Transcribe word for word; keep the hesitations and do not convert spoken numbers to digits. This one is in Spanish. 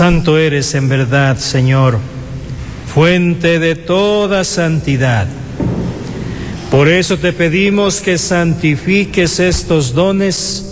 Santo eres en verdad, Señor, fuente de toda santidad. Por eso te pedimos que santifiques estos dones